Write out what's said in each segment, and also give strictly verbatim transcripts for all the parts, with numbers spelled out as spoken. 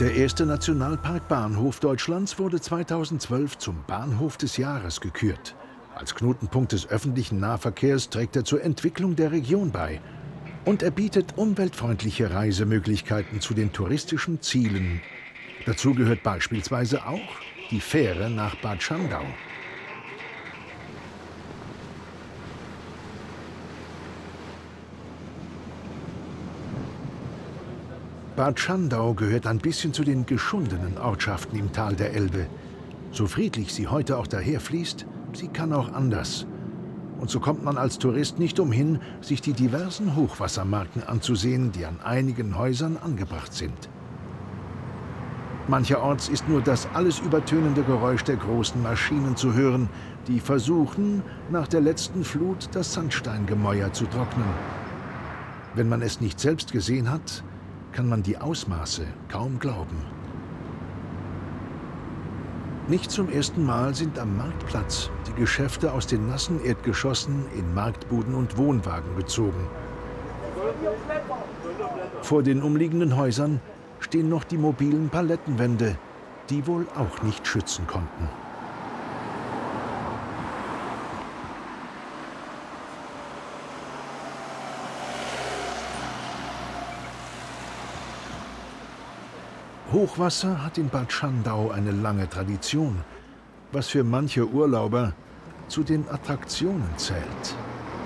Der erste Nationalpark Bahnhof Deutschlands wurde zweitausendzwölf zum Bahnhof des Jahres gekürt. Als Knotenpunkt des öffentlichen Nahverkehrs trägt er zur Entwicklung der Region bei. Und er bietet umweltfreundliche Reisemöglichkeiten zu den touristischen Zielen. Dazu gehört beispielsweise auch die Fähre nach Bad Schandau. Bad Schandau gehört ein bisschen zu den geschundenen Ortschaften im Tal der Elbe. So friedlich sie heute auch daherfließt, sie kann auch anders. Und so kommt man als Tourist nicht umhin, sich die diversen Hochwassermarken anzusehen, die an einigen Häusern angebracht sind. Mancherorts ist nur das alles übertönende Geräusch der großen Maschinen zu hören, die versuchen, nach der letzten Flut das Sandsteingemäuer zu trocknen. Wenn man es nicht selbst gesehen hat, kann man die Ausmaße kaum glauben. Nicht zum ersten Mal sind am Marktplatz die Geschäfte aus den nassen Erdgeschossen in Marktbuden und Wohnwagen gezogen. Vor den umliegenden Häusern stehen noch die mobilen Palettenwände, die wohl auch nicht schützen konnten. Hochwasser hat in Bad Schandau eine lange Tradition, was für manche Urlauber zu den Attraktionen zählt.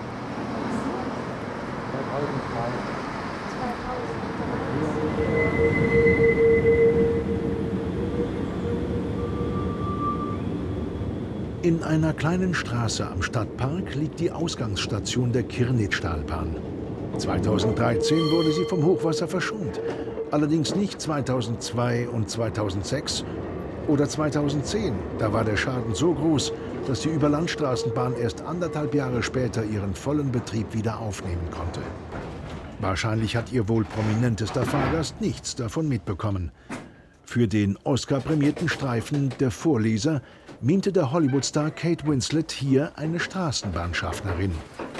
In einer kleinen Straße am Stadtpark liegt die Ausgangsstation der Kirnitztalbahn. zweitausenddreizehn wurde sie vom Hochwasser verschont. Allerdings nicht zweitausendzwei und zweitausendsechs oder zweitausendzehn. Da war der Schaden so groß, dass die Überlandstraßenbahn erst anderthalb Jahre später ihren vollen Betrieb wieder aufnehmen konnte. Wahrscheinlich hat ihr wohl prominentester Fahrgast nichts davon mitbekommen. Für den Oscar-prämierten Streifen Der Vorleser mimte der Hollywoodstar Kate Winslet hier eine Straßenbahnschaffnerin.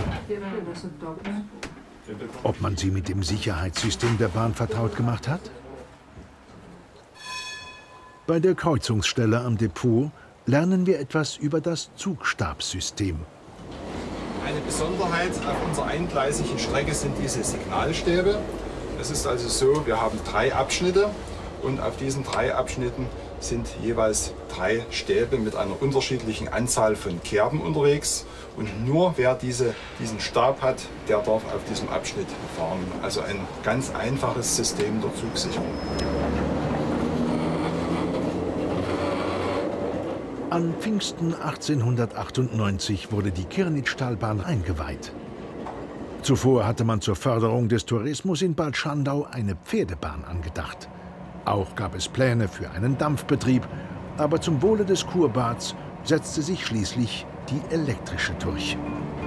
Ob man sie mit dem Sicherheitssystem der Bahn vertraut gemacht hat? Bei der Kreuzungsstelle am Depot lernen wir etwas über das Zugstabssystem. Eine Besonderheit auf unserer eingleisigen Strecke sind diese Signalstäbe. Es ist also so, wir haben drei Abschnitte und auf diesen drei Abschnitten sind jeweils drei Stäbe mit einer unterschiedlichen Anzahl von Kerben unterwegs. Und nur wer diese, diesen Stab hat, der darf auf diesem Abschnitt fahren. Also ein ganz einfaches System der Zugsicherung. An Pfingsten achtzehnhundertachtundneunzig wurde die Kirnitztalbahn eingeweiht. Zuvor hatte man zur Förderung des Tourismus in Bad Schandau eine Pferdebahn angedacht. Auch gab es Pläne für einen Dampfbetrieb, aber zum Wohle des Kurbads setzte sich schließlich die elektrische durch.